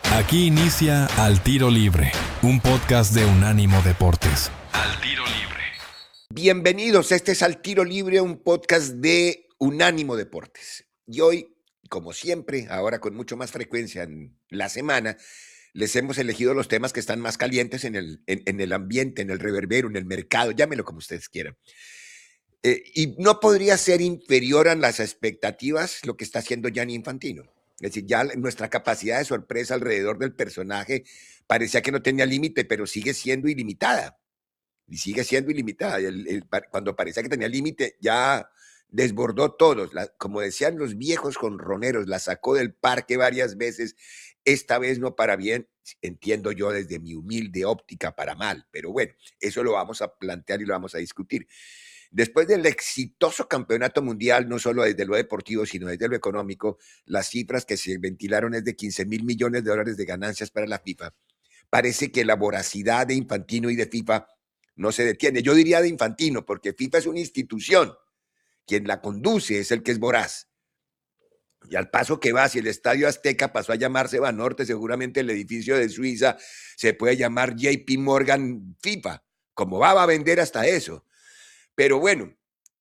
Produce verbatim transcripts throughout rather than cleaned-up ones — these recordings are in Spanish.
Aquí inicia Al Tiro Libre, un podcast de Unánimo Deportes. Al Tiro Libre. Bienvenidos, este es Al Tiro Libre, un podcast de Unánimo Deportes. Y hoy, como siempre, ahora con mucho más frecuencia en la semana, les hemos elegido los temas que están más calientes en el, en, en el ambiente, en el reverbero, en el mercado, llámenlo como ustedes quieran. Eh, y no podría ser inferior a las expectativas lo que está haciendo Gianni Infantino. Es decir, ya nuestra capacidad de sorpresa alrededor del personaje parecía que no tenía límite, pero sigue siendo ilimitada. Y sigue siendo ilimitada. El, el, cuando parecía que tenía límite, ya desbordó todos. La, como decían los viejos jonroneros, la sacó del parque varias veces. Esta vez no para bien, entiendo yo desde mi humilde óptica para mal. Pero bueno, eso lo vamos a plantear y lo vamos a discutir. Después del exitoso campeonato mundial, no solo desde lo deportivo, sino desde lo económico, las cifras que se ventilaron es de quince mil millones de dólares de ganancias para la FIFA. Parece que la voracidad de Infantino y de FIFA no se detiene. Yo diría de Infantino, porque FIFA es una institución. Quien la conduce es el que es voraz. Y al paso que va, si el Estadio Azteca pasó a llamarse Banorte, seguramente el edificio de Suiza se puede llamar J P Morgan FIFA. Como va, va a vender hasta eso. Pero bueno,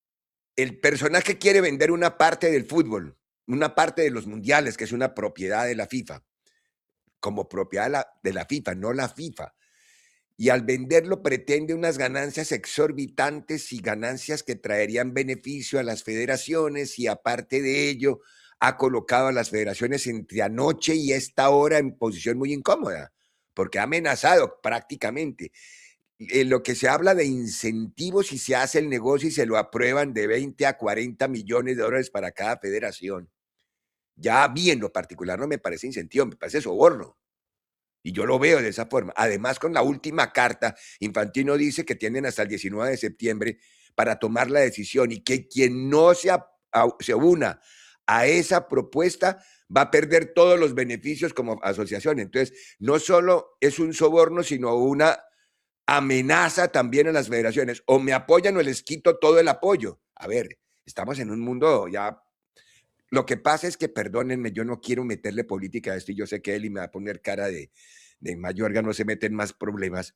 el personaje quiere vender una parte del fútbol, una parte de los mundiales, que es una propiedad de la FIFA, como propiedad de la, de la FIFA, no la FIFA. Y al venderlo pretende unas ganancias exorbitantes y ganancias que traerían beneficio a las federaciones, y aparte de ello ha colocado a las federaciones entre anoche y esta hora en posición muy incómoda, porque ha amenazado prácticamente. En lo que se habla de incentivos y se hace el negocio y se lo aprueban de veinte a cuarenta millones de dólares para cada federación. Ya a mí en lo particular no me parece incentivo, me parece soborno. Y yo lo veo de esa forma. Además, con la última carta, Infantino dice que tienen hasta el diecinueve de septiembre para tomar la decisión y que quien no se, a, a, se una a esa propuesta va a perder todos los beneficios como asociación. Entonces, no solo es un soborno, sino una amenaza también a las federaciones. O me apoyan o les quito todo el apoyo. A ver, estamos en un mundo ya... Lo que pasa es que, perdónenme, yo no quiero meterle política a esto y yo sé que Eli me va a poner cara de, de Mayorga, no se meten más problemas.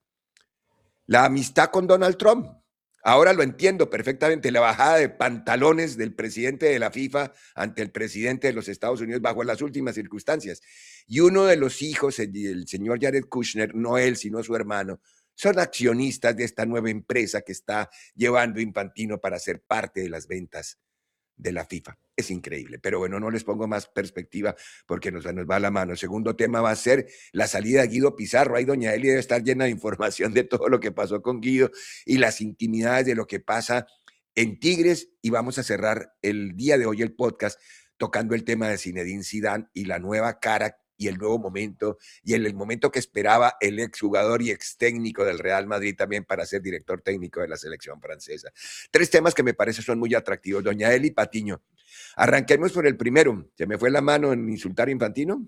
La amistad con Donald Trump. Ahora lo entiendo perfectamente, la bajada de pantalones del presidente de la FIFA ante el presidente de los Estados Unidos bajo las últimas circunstancias. Y uno de los hijos, el, el señor Jared Kushner, no él, sino su hermano, son accionistas de esta nueva empresa que está llevando Infantino para ser parte de las ventas de la FIFA. Es increíble, pero bueno, no les pongo más perspectiva porque nos, nos va a la mano. El segundo tema va a ser la salida de Guido Pizarro. Ahí doña Eli debe estar llena de información de todo lo que pasó con Guido y las intimidades de lo que pasa en Tigres, y vamos a cerrar el día de hoy el podcast tocando el tema de Zinedine Zidane y la nueva cara y el nuevo momento, y el, el momento que esperaba el exjugador y ex técnico del Real Madrid también para ser director técnico de la selección francesa. Tres temas que me parece son muy atractivos. Doña Eli Patiño, arranquemos por el primero. ¿Se me fue la mano en insultar a Infantino?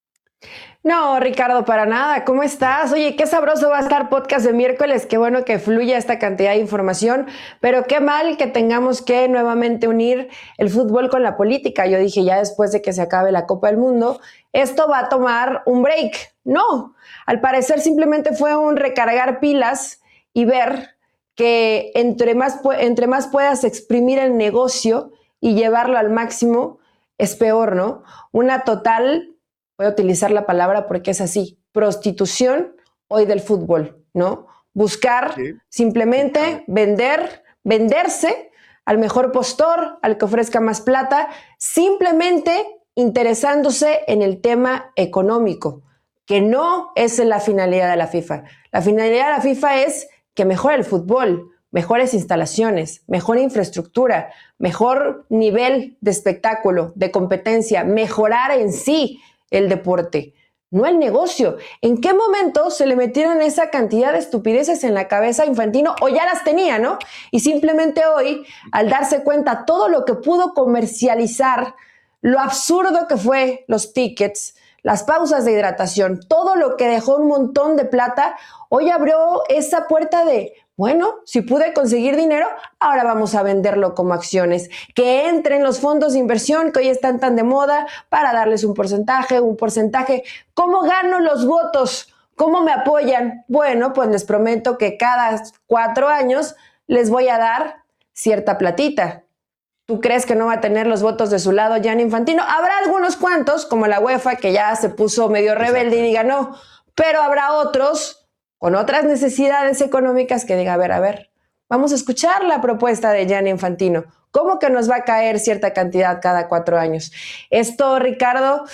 No, Ricardo, para nada. ¿Cómo estás? Oye, qué sabroso va a estar podcast de miércoles. Qué bueno que fluya esta cantidad de información, pero qué mal que tengamos que nuevamente unir el fútbol con la política. Yo dije, ya después de que se acabe la Copa del Mundo, esto va a tomar un break. No, al parecer simplemente fue un recargar pilas y ver que entre más, entre más puedas exprimir el negocio y llevarlo al máximo, es peor, ¿no? Una total... Voy a utilizar la palabra porque es así, prostitución hoy del fútbol, ¿no? Buscar sí. simplemente vender, venderse al mejor postor, al que ofrezca más plata, simplemente interesándose en el tema económico, que no es la finalidad de la FIFA. La finalidad de la FIFA es que mejore el fútbol, mejores instalaciones, mejor infraestructura, mejor nivel de espectáculo, de competencia, mejorar en sí el deporte, no el negocio. ¿En qué momento se le metieron esa cantidad de estupideces en la cabeza a Infantino? O ya las tenía, ¿no? Y simplemente hoy, al darse cuenta todo lo que pudo comercializar, lo absurdo que fue los tickets, las pausas de hidratación, todo lo que dejó un montón de plata, hoy abrió esa puerta de Bueno, si pude conseguir dinero, ahora vamos a venderlo como acciones. Que entren los fondos de inversión que hoy están tan de moda para darles un porcentaje, un porcentaje. ¿Cómo gano los votos? ¿Cómo me apoyan? Bueno, pues les prometo que cada cuatro años les voy a dar cierta platita. ¿Tú crees que no va a tener los votos de su lado Gianni Infantino? Habrá algunos cuantos, como la UEFA, que ya se puso medio rebelde y diga no, pero habrá otros con otras necesidades económicas que diga, a ver, a ver, vamos a escuchar la propuesta de Gianni Infantino. ¿Cómo que nos va a caer cierta cantidad cada cuatro años? Esto, Ricardo,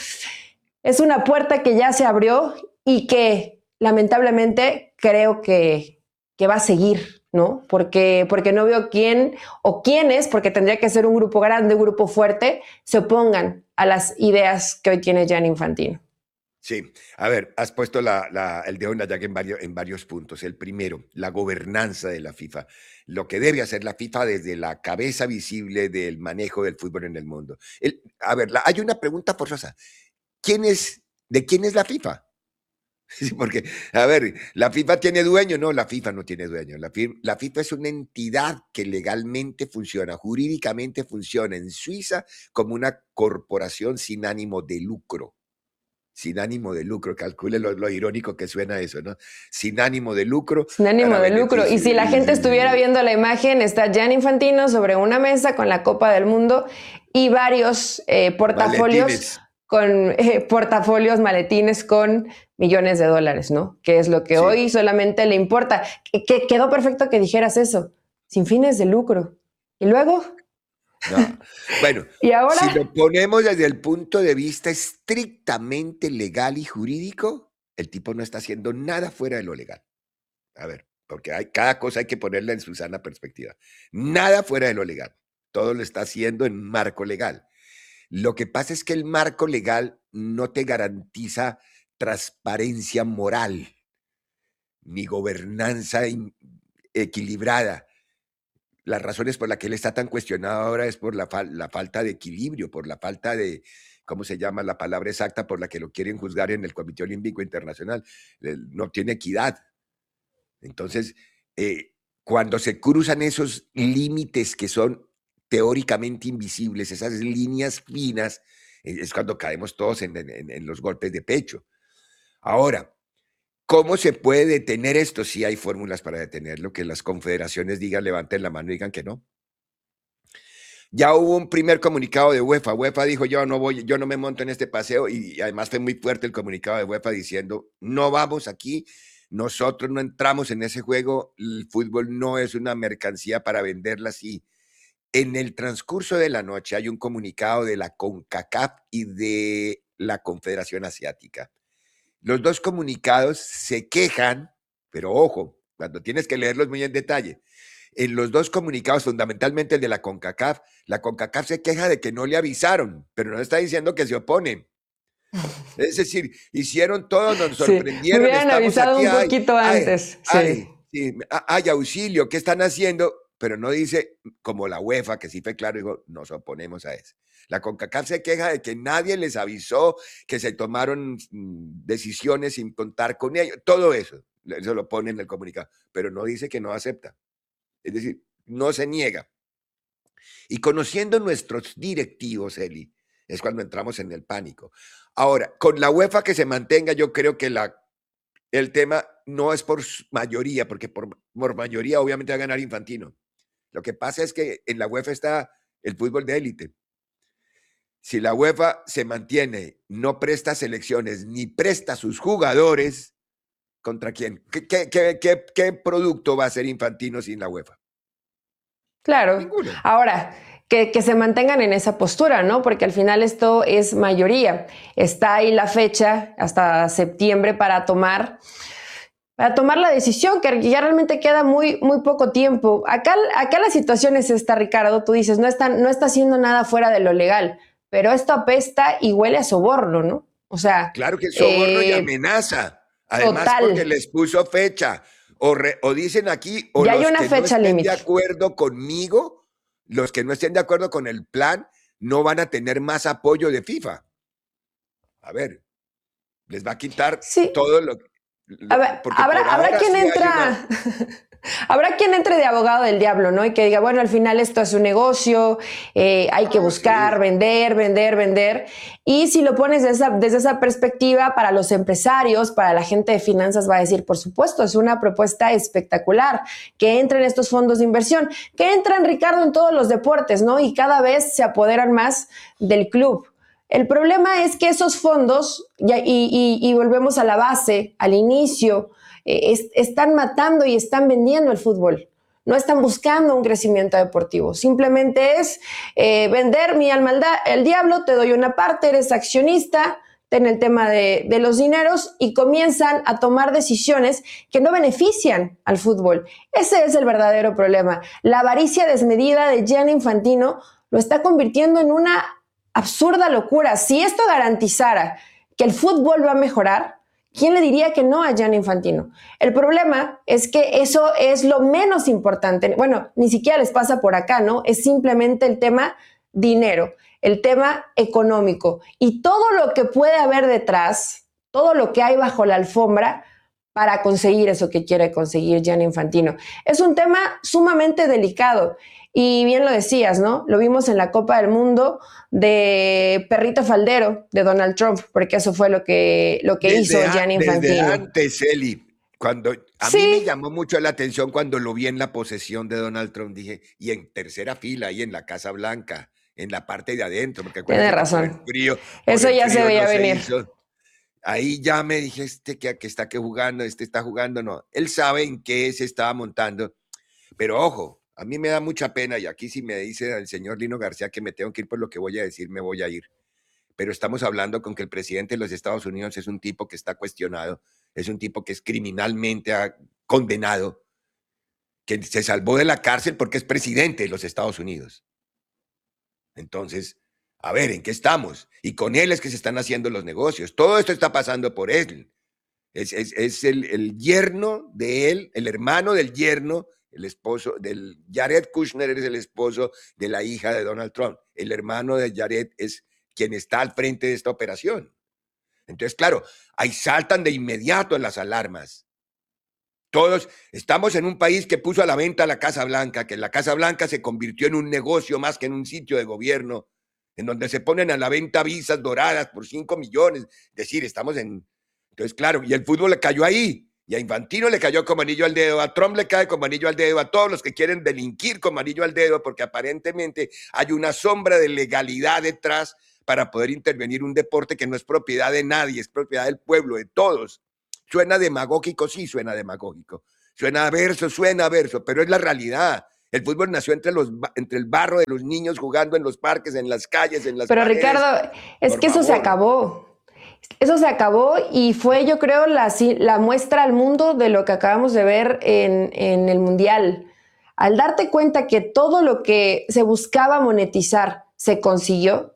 es una puerta que ya se abrió y que lamentablemente creo que, que va a seguir, ¿no? Porque, porque no veo quién o quiénes, porque tendría que ser un grupo grande, un grupo fuerte, se opongan a las ideas que hoy tiene Gianni Infantino. Sí, a ver, has puesto la, la, el dedo en la llaga en varios, en varios puntos. El primero, la gobernanza de la FIFA, lo que debe hacer la FIFA desde la cabeza visible del manejo del fútbol en el mundo. El, a ver, la, hay una pregunta forzosa. ¿Quién es, ¿De quién es la FIFA? Sí, porque, a ver, ¿la FIFA tiene dueño? No, la FIFA no tiene dueño. La, la FIFA es una entidad que legalmente funciona, jurídicamente funciona en Suiza como una corporación sin ánimo de lucro. Sin ánimo de lucro, calcule lo, lo irónico que suena eso, ¿no? Sin ánimo de lucro. Sin ánimo de lucro. Y si la gente estuviera viendo la imagen, está Gianni Infantino sobre una mesa con la Copa del Mundo y varios eh, portafolios Maletines. con eh, portafolios, maletines con millones de dólares, ¿no? Que es lo que sí. Hoy solamente le importa. Que quedó perfecto que dijeras eso, sin fines de lucro. Y luego... No. Bueno, ¿y ahora? Si lo ponemos desde el punto de vista estrictamente legal y jurídico, el tipo no está haciendo nada fuera de lo legal. A ver, porque hay, cada cosa hay que ponerla en su sana perspectiva. Nada fuera de lo legal. Todo lo está haciendo en marco legal. Lo que pasa es que el marco legal no te garantiza transparencia moral ni gobernanza equilibrada. Las razones por las que él está tan cuestionado ahora es por la, fal la falta de equilibrio, por la falta de, ¿cómo se llama la palabra exacta por la que lo quieren juzgar en el Comité Olímpico Internacional? No tiene equidad. Entonces, eh, cuando se cruzan esos límites que son teóricamente invisibles, esas líneas finas, eh, es cuando caemos todos en, en, en los golpes de pecho. Ahora, ¿cómo se puede detener esto? Sí hay fórmulas para detenerlo, que las confederaciones digan, levanten la mano y digan que no. Ya hubo un primer comunicado de UEFA. UEFA dijo, yo no voy, yo no me monto en este paseo, y además fue muy fuerte el comunicado de UEFA diciendo, no vamos aquí, nosotros no entramos en ese juego, el fútbol no es una mercancía para venderla así. En el transcurso de la noche hay un comunicado de la CONCACAF y de la Confederación Asiática. Los dos comunicados se quejan, pero ojo, cuando tienes que leerlos muy en detalle, en los dos comunicados, fundamentalmente el de la CONCACAF, la CONCACAF se queja de que no le avisaron, pero no está diciendo que se oponen. Es decir, hicieron todo, nos sorprendieron. Sí, me hubieran avisado aquí, un poquito ay, antes. Ay, sí. Sí, hay auxilio, ¿qué están haciendo? Pero no dice, como la UEFA, que sí fue claro, dijo, nos oponemos a eso. La CONCACAF se queja de que nadie les avisó, que se tomaron decisiones sin contar con ellos, todo eso, eso lo pone en el comunicado, pero no dice que no acepta. Es decir, no se niega. Y conociendo nuestros directivos, Eli, es cuando entramos en el pánico. Ahora, con la UEFA que se mantenga, yo creo que la, el tema no es por mayoría, porque por, por mayoría obviamente va a ganar Infantino. Lo que pasa es que en la UEFA está el fútbol de élite. Si la UEFA se mantiene, no presta selecciones, ni presta sus jugadores, ¿contra quién? ¿Qué, qué, qué, qué, qué producto va a ser Infantino sin la UEFA? Claro. Ninguno. Ahora, que, que se mantengan en esa postura, ¿no? Porque al final esto es mayoría. Está ahí la fecha hasta septiembre para tomar, para tomar la decisión, que ya realmente queda muy, muy poco tiempo. Acá, acá la situación es esta, Ricardo. Tú dices, no está, no está haciendo nada fuera de lo legal, pero esto apesta y huele a soborno, ¿no? O sea... Claro que soborno eh, y amenaza. Además, total. Porque les puso fecha. O, re, o dicen aquí, o ya los hay una que fecha no estén límite. de acuerdo conmigo, los que no estén de acuerdo con el plan, no van a tener más apoyo de FIFA. A ver, les va a quitar sí. todo lo que... A ver, habrá, habrá quien sí entra... Una... Habrá quien entre de abogado del diablo, ¿no? Y que diga, bueno, al final esto es un negocio, eh, hay que Ah, buscar, sí. vender, vender, vender. Y si lo pones desde esa, desde esa perspectiva, para los empresarios, para la gente de finanzas, va a decir, por supuesto, es una propuesta espectacular, que entren estos fondos de inversión, que entran, Ricardo, en todos los deportes, ¿no? Y cada vez se apoderan más del club. El problema es que esos fondos, y, y, y volvemos a la base, al inicio, eh, es, están matando y están vendiendo el fútbol. No están buscando un crecimiento deportivo. Simplemente es eh, vender mi alma al, al diablo, te doy una parte, eres accionista, ten el tema de, de los dineros y comienzan a tomar decisiones que no benefician al fútbol. Ese es el verdadero problema. La avaricia desmedida de Gianni Infantino lo está convirtiendo en una absurda locura. Si esto garantizara que el fútbol va a mejorar, ¿quién le diría que no a Gianni Infantino? El problema es que eso es lo menos importante. Bueno, ni siquiera les pasa por acá, ¿no? Es simplemente el tema dinero, el tema económico y todo lo que puede haber detrás, todo lo que hay bajo la alfombra para conseguir eso que quiere conseguir Gianni Infantino. Es un tema sumamente delicado. Y bien lo decías, ¿no? Lo vimos en la Copa del Mundo de perrito faldero de Donald Trump, porque eso fue lo que, lo que Desde, hizo a- Gianni desde Infantino. antes, Eli, cuando a mí me Sí, llamó mucho la atención cuando lo vi en la posesión de Donald Trump, dije, y en tercera fila, ahí en la Casa Blanca, en la parte de adentro, porque tiene acuérdense que por el razón. frío, por Eso el ya se frío no veía se venir. hizo. Ahí ya me dije, este que, que está que jugando, este está jugando, no. Él sabe en qué se estaba montando, pero ojo, a mí me da mucha pena, y aquí si me dice el señor Lino García que me tengo que ir por lo que voy a decir, me voy a ir. Pero estamos hablando con que el presidente de los Estados Unidos es un tipo que está cuestionado, es un tipo que es criminalmente condenado, que se salvó de la cárcel porque es presidente de los Estados Unidos. Entonces, a ver, ¿en qué estamos? Y con él es que se están haciendo los negocios. Todo esto está pasando por él. Es, es, es el, el yerno de él, el hermano del yerno, el esposo del Jared Kushner es el esposo de la hija de Donald Trump. El hermano de Jared es quien está al frente de esta operación. Entonces, claro, ahí saltan de inmediato las alarmas. Todos estamos en un país que puso a la venta la Casa Blanca, que la Casa Blanca se convirtió en un negocio más que en un sitio de gobierno, en donde se ponen a la venta visas doradas por cinco millones. Es decir, estamos en... Entonces, claro, y el fútbol le cayó ahí. Y a Infantino le cayó como anillo al dedo, a Trump le cae como anillo al dedo, a todos los que quieren delinquir como anillo al dedo, porque aparentemente hay una sombra de legalidad detrás para poder intervenir un deporte que no es propiedad de nadie, es propiedad del pueblo, de todos. Suena demagógico, sí, suena demagógico. Suena a verso, suena a verso, pero es la realidad. El fútbol nació entre, los, entre el barro de los niños jugando en los parques, en las calles, en las pero paredes. Ricardo, es Por que eso se favor. acabó. Eso se acabó y fue, yo creo, la, la muestra al mundo de lo que acabamos de ver en, en el Mundial. Al darte cuenta que todo lo que se buscaba monetizar se consiguió,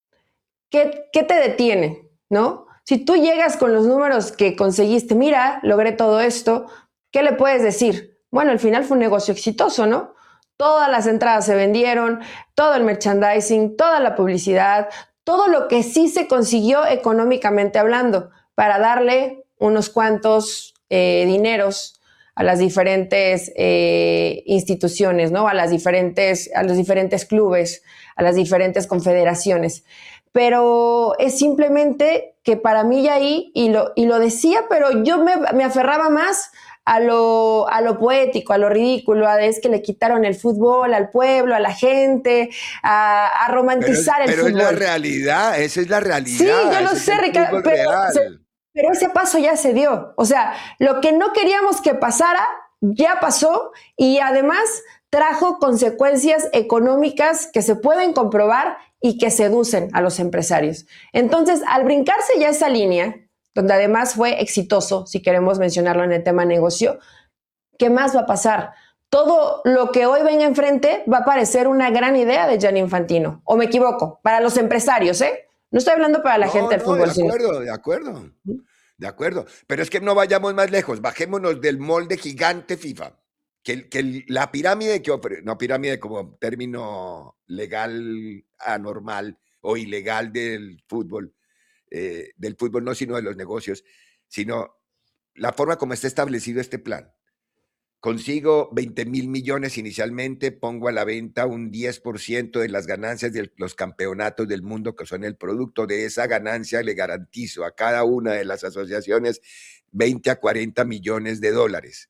¿qué, qué te detiene? ¿No? Si tú llegas con los números que conseguiste, mira, logré todo esto, ¿qué le puedes decir? Bueno, al final fue un negocio exitoso, ¿no? Todas las entradas se vendieron, todo el merchandising, toda la publicidad, todo lo que sí se consiguió económicamente hablando para darle unos cuantos eh, dineros a las diferentes eh, instituciones, ¿no? A las diferentes, a los diferentes clubes, a las diferentes confederaciones. Pero es simplemente que para mí ya ahí, y lo, y lo decía, pero yo me, me aferraba más a lo, a lo poético, a lo ridículo, a es que le quitaron el fútbol al pueblo, a la gente, a, a Pero, es, romantizar el pero es la fútbol. realidad, esa es la Sí, realidad, yo lo ese es sé, el Ricardo, fútbol pero, real. pero ese paso ya se dio. O sea, lo que no queríamos que pasara, ya pasó y además trajo consecuencias económicas que se pueden comprobar y que seducen a los empresarios. Entonces, al brincarse ya esa línea, donde además fue exitoso, si queremos mencionarlo en el tema negocio, ¿qué más va a pasar? Todo lo que hoy venga enfrente va a parecer una gran idea de Gianni Infantino. ¿O me equivoco? Para los empresarios, ¿eh? No estoy hablando para la No, gente del no, de fútbol, sino... acuerdo, de acuerdo, de acuerdo. Pero es que no vayamos más lejos, bajémonos del molde gigante FIFA. Que, que la pirámide que ofrece, no pirámide como término legal anormal o ilegal del fútbol, eh, del fútbol no sino de los negocios, sino la forma como está establecido este plan. consigo veinte mil millones inicialmente, pongo a la venta un diez por ciento de las ganancias de los campeonatos del mundo, que son el producto de esa ganancia. Le garantizo a cada una de las asociaciones veinte a cuarenta millones de dólares.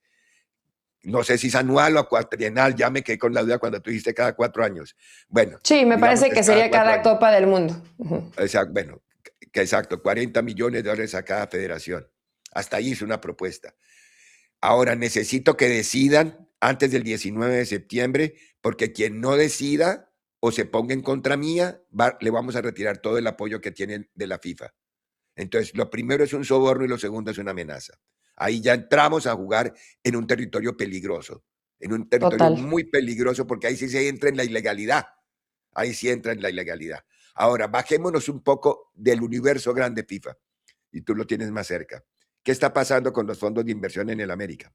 No sé si es anual o cuatrienal, ya me quedé con la duda cuando tú dijiste cada cuatro años. Bueno. Sí, me parece que, que sería cada años. Copa del Mundo. Uh-huh. Exacto, bueno, que exacto, cuarenta millones de dólares a cada federación. Hasta ahí es una propuesta. Ahora necesito que decidan antes del diecinueve de septiembre, porque quien no decida o se ponga en contra mía, va, le vamos a retirar todo el apoyo que tienen de la FIFA. Entonces, lo primero es un soborno y lo segundo es una amenaza. Ahí ya entramos a jugar en un territorio peligroso, en un territorio Total. muy peligroso, porque ahí sí se entra en la ilegalidad. Ahí sí entra en la ilegalidad. Ahora, bajémonos un poco del universo grande FIFA, y tú lo tienes más cerca. ¿Qué está pasando con los fondos de inversión en el América?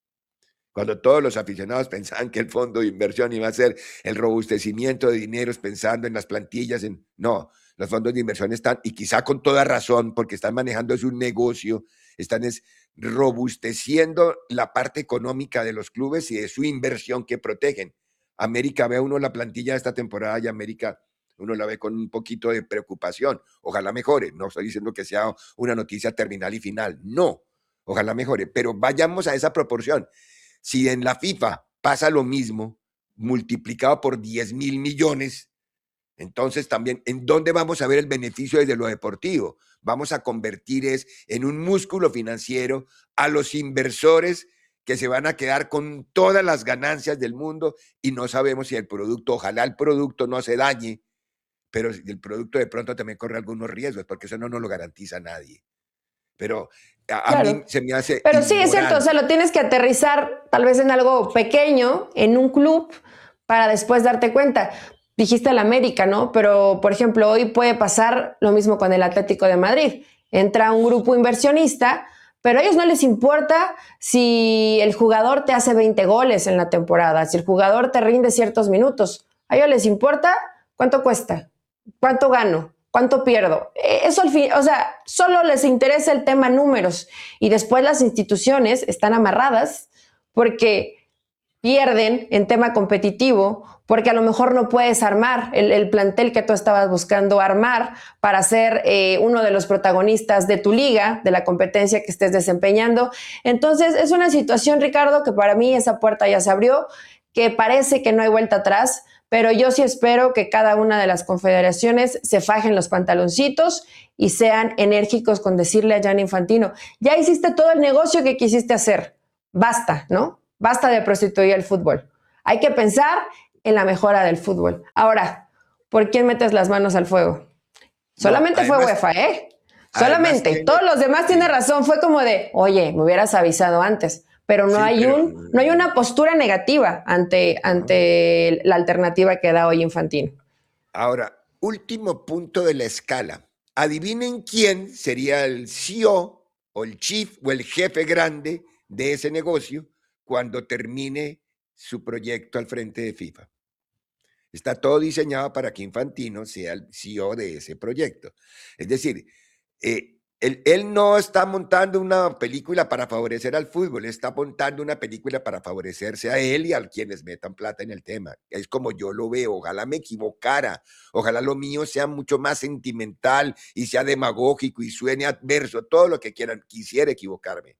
Cuando todos los aficionados pensaban que el fondo de inversión iba a ser el robustecimiento de dineros, pensando en las plantillas, en... no, los fondos de inversión están, y quizá con toda razón, porque están manejando es un negocio, están es robusteciendo la parte económica de los clubes y de su inversión que protegen. América, ve uno la plantilla de esta temporada y América uno la ve con un poquito de preocupación. Ojalá mejore, no estoy diciendo que sea una noticia terminal y final, no, ojalá mejore, pero vayamos a esa proporción. Si en la FIFA pasa lo mismo, multiplicado por diez mil millones, entonces también, ¿en dónde vamos a ver el beneficio desde lo deportivo? Vamos a convertir es en un músculo financiero a los inversores que se van a quedar con todas las ganancias del mundo y no sabemos si el producto, ojalá el producto no se dañe, pero el producto de pronto también corre algunos riesgos, porque eso no nos lo garantiza nadie. Pero a, claro. a mí se me hace Pero inmoral. Sí, es cierto, o sea, lo tienes que aterrizar tal vez en algo pequeño, en un club, para después darte cuenta. Dijiste el América, ¿no? Pero, por ejemplo, hoy puede pasar lo mismo con el Atlético de Madrid. Entra un grupo inversionista, pero a ellos no les importa si el jugador te hace veinte goles en la temporada, si el jugador te rinde ciertos minutos. A ellos les importa cuánto cuesta, cuánto gano, cuánto pierdo. Eso al fin, o sea, solo les interesa el tema números. Y después las instituciones están amarradas porque pierden en tema competitivo, porque a lo mejor no puedes armar el, el plantel que tú estabas buscando armar para ser eh, uno de los protagonistas de tu liga, de la competencia que estés desempeñando. Entonces es una situación, Ricardo, que para mí esa puerta ya se abrió, que parece que no hay vuelta atrás, pero yo sí espero que cada una de las confederaciones se fajen los pantaloncitos y sean enérgicos con decirle a Gianni Infantino, ya hiciste todo el negocio que quisiste hacer, basta, ¿no? Basta de prostituir el fútbol. Hay que pensar en la mejora del fútbol. Ahora, ¿por quién metes las manos al fuego? Solamente no, además, fue UEFA, ¿eh? Solamente. Tiene, Todos los demás sí. tienen razón. Fue como de, oye, me hubieras avisado antes. Pero no, sí, hay, pero, un, no hay una postura negativa ante, ante la alternativa que da hoy Infantino. Ahora, último punto de la escala. Adivinen quién sería el C E O o el chief o el jefe grande de ese negocio cuando termine su proyecto al frente de FIFA. Está todo diseñado para que Infantino sea el C E O de ese proyecto. Es decir, eh, él, él no está montando una película para favorecer al fútbol, está montando una película para favorecerse a él y a quienes metan plata en el tema. Es como yo lo veo, ojalá me equivocara, ojalá lo mío sea mucho más sentimental y sea demagógico y suene adverso, todo lo que quieran, quisiera equivocarme.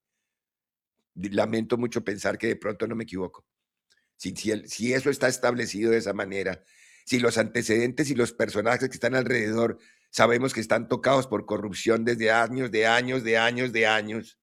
Lamento mucho pensar que de pronto no me equivoco. Si, si, el, si eso está establecido de esa manera, si los antecedentes y los personajes que están alrededor sabemos que están tocados por corrupción desde años, de años, de años, de años.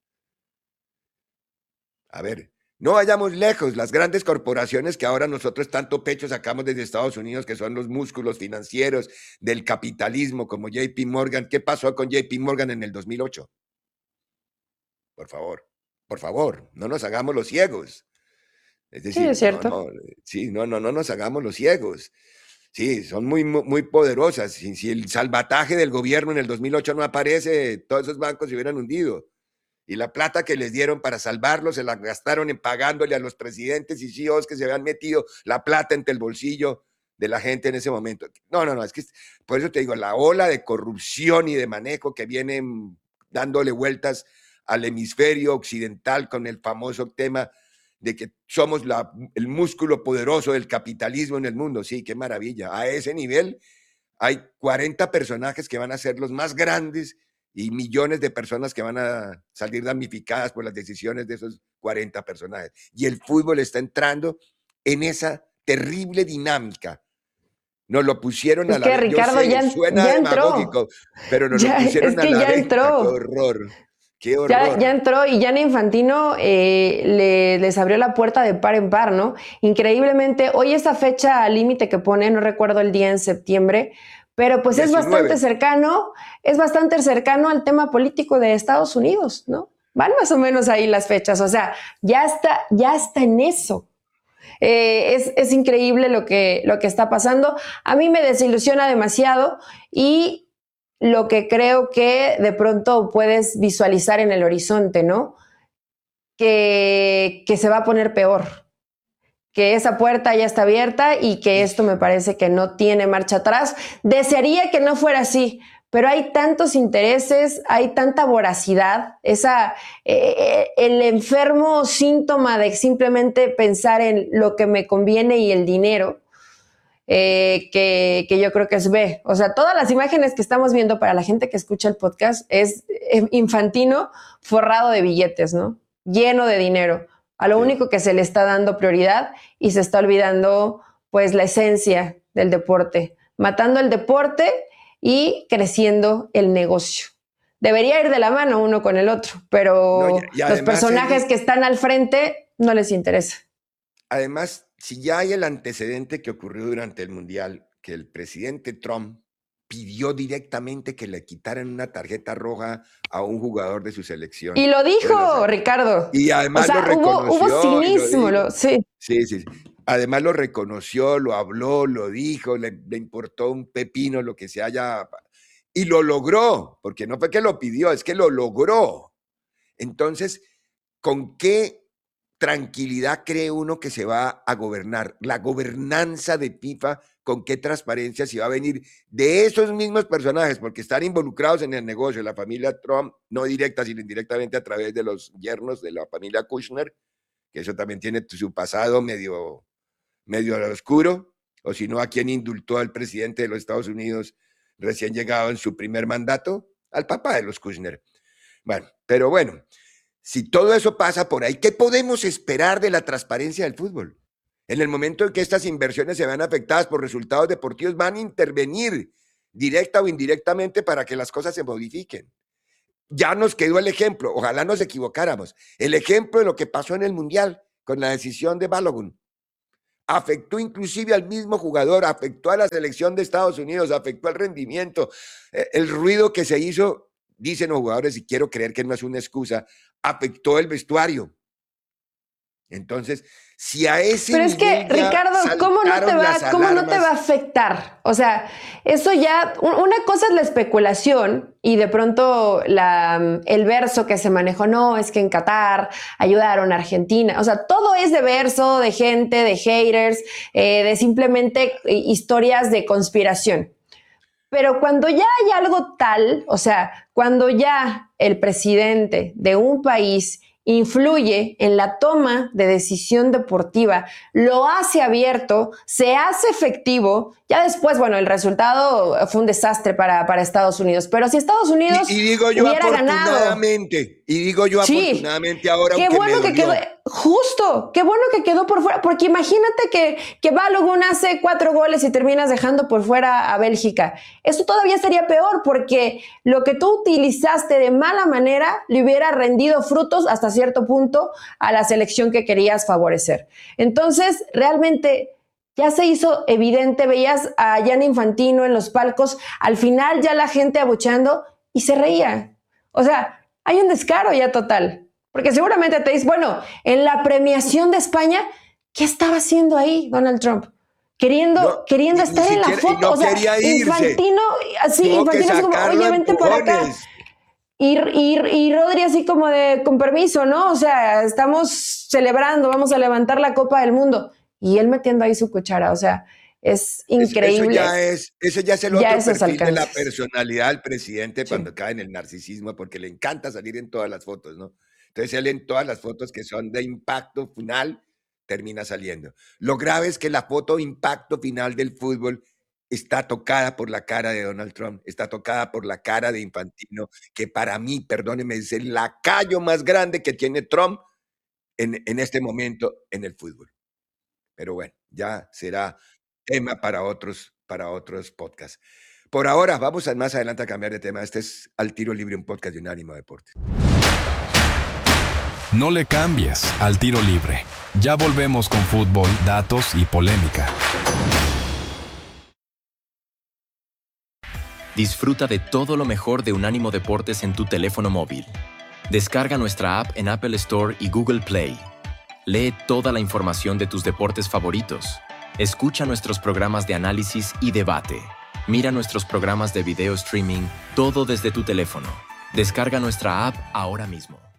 A ver, no vayamos lejos. Las grandes corporaciones que ahora nosotros tanto pecho sacamos desde Estados Unidos, que son los músculos financieros del capitalismo, como J P Morgan. ¿Qué pasó con J P Morgan en el dos mil ocho? Por favor. Por favor, no nos hagamos los ciegos. Es decir, sí, es cierto. No, no, sí, no, no, no nos hagamos los ciegos. Sí, son muy, muy poderosas. Si, si el salvataje del gobierno en el dos mil ocho no aparece, todos esos bancos se hubieran hundido. Y la plata que les dieron para salvarlos se la gastaron en pagándole a los presidentes y C E Os que se habían metido la plata entre el bolsillo de la gente en ese momento. No, no, no, es que por eso te digo, la ola de corrupción y de manejo que vienen dándole vueltas al hemisferio occidental con el famoso tema de que somos la, el músculo poderoso del capitalismo en el mundo. Sí, qué maravilla. A ese nivel hay cuarenta personajes que van a ser los más grandes y millones de personas que van a salir damnificadas por las decisiones de esos cuarenta personajes. Y el fútbol está entrando en esa terrible dinámica. Nos lo pusieron es a la que Ricardo yo sé, ya, suena ya demagógico, entró. pero nos Ya, lo pusieron es que a la ya venta. entró. Qué horror, qué horror. Ya, ya entró y Gianni Infantino eh, le, les abrió la puerta de par en par, ¿no? Increíblemente, hoy esa fecha límite que pone, no recuerdo el día en septiembre, pero pues diecinueve. Es bastante cercano, es bastante cercano al tema político de Estados Unidos, ¿no? Van más o menos ahí las fechas, o sea, ya está, ya está en eso. Eh, es, es increíble lo que, lo que está pasando. A mí me desilusiona demasiado y lo que creo que de pronto puedes visualizar en el horizonte, ¿no? Que, que se va a poner peor, que esa puerta ya está abierta y que esto me parece que no tiene marcha atrás. Desearía que no fuera así, pero hay tantos intereses, hay tanta voracidad, esa, eh, el enfermo síntoma de simplemente pensar en lo que me conviene y el dinero, eh, que, que yo creo que es B. O sea, todas las imágenes que estamos viendo para la gente que escucha el podcast es Infantino forrado de billetes, ¿no? Lleno de dinero. A lo sí. único que se le está dando prioridad y se está olvidando, pues, la esencia del deporte. Matando el deporte y creciendo el negocio. Debería ir de la mano uno con el otro, pero no, y, y los personajes el... que están al frente no les interesa. Además, si ya hay el antecedente que ocurrió durante el Mundial, que el presidente Trump pidió directamente que le quitaran una tarjeta roja a un jugador de su selección. Y lo dijo, bueno, Ricardo. Y además o sea, lo reconoció. Hubo, hubo cinismo, lo, sí. Sí, sí, sí. Además lo reconoció, lo habló, lo dijo, le, le importó un pepino lo que se haya... Y lo logró, porque no fue que lo pidió, es que lo logró. Entonces, ¿con qué tranquilidad cree uno que se va a gobernar? La gobernanza de FIFA, ¿con qué transparencia se va a venir de esos mismos personajes? Porque están involucrados en el negocio, la familia Trump, no directa, sino indirectamente a través de los yernos de la familia Kushner, que eso también tiene su pasado medio, medio oscuro, o si no, a quien indultó al presidente de los Estados Unidos recién llegado en su primer mandato, al papá de los Kushner. Bueno, pero bueno, si todo eso pasa por ahí, ¿qué podemos esperar de la transparencia del fútbol? En el momento en que estas inversiones se vean afectadas por resultados deportivos, van a intervenir directa o indirectamente para que las cosas se modifiquen. Ya nos quedó el ejemplo, ojalá nos equivocáramos, el ejemplo de lo que pasó en el Mundial con la decisión de Balogun. Afectó inclusive al mismo jugador, afectó a la selección de Estados Unidos, afectó al rendimiento, el ruido que se hizo, dicen los jugadores, y quiero creer que no es una excusa, afectó el vestuario. Entonces, si a ese Pero es que, Ricardo, ¿cómo no, te va, ¿cómo no te va a afectar? O sea, eso ya, una cosa es la especulación y de pronto la, el verso que se manejó, no, es que en Qatar ayudaron a Argentina. O sea, todo es de verso, de gente, de haters, eh, de simplemente historias de conspiración. Pero cuando ya hay algo tal, o sea, cuando ya el presidente de un país influye en la toma de decisión deportiva, lo hace abierto, se hace efectivo, ya después, bueno, el resultado fue un desastre para, para Estados Unidos, pero si Estados Unidos y, y digo yo hubiera afortunadamente, ganado, y digo yo sí, afortunadamente ahora, qué bueno que quedó, justo, qué bueno que quedó por fuera, porque imagínate que, que Balogun hace cuatro goles y terminas dejando por fuera a Bélgica. Eso todavía sería peor, porque lo que tú utilizaste de mala manera le hubiera rendido frutos hasta cierto punto a la selección que querías favorecer. Entonces, realmente ya se hizo evidente, veías a Gianni Infantino en los palcos, al final ya la gente abucheando y se reía. O sea, hay un descaro ya total. Porque seguramente te dices, bueno, en la premiación de España, ¿qué estaba haciendo ahí Donald Trump? Queriendo, no, queriendo estar en la foto. No, o sea, quería irse. Infantino, así, Infantino así como, oye, vente por acá. Y, y, y Rodri así como de, con permiso, ¿no? O sea, estamos celebrando, vamos a levantar la Copa del Mundo. Y él metiendo ahí su cuchara, o sea, es increíble. Eso ya es, eso ya es el otro perfil alcances. de la personalidad del presidente cuando sí. cae en el narcisismo, porque le encanta salir en todas las fotos, ¿no? Entonces salen todas las fotos que son de impacto final, termina saliendo. Lo grave es que la foto impacto final del fútbol está tocada por la cara de Donald Trump, está tocada por la cara de Infantino, que para mí, perdónenme, es el lacayo más grande que tiene Trump en, en este momento en el fútbol. Pero bueno, ya será tema para otros, para otros podcasts. Por ahora, vamos a, más adelante a cambiar de tema. Este es Al Tiro Libre, un podcast de Unánimo Deportes. No le cambies Al Tiro Libre. Ya volvemos con fútbol, datos y polémica. Disfruta de todo lo mejor de Unánimo Deportes en tu teléfono móvil. Descarga nuestra app en Apple Store y Google Play. Lee toda la información de tus deportes favoritos. Escucha nuestros programas de análisis y debate. Mira nuestros programas de video streaming, todo desde tu teléfono. Descarga nuestra app ahora mismo.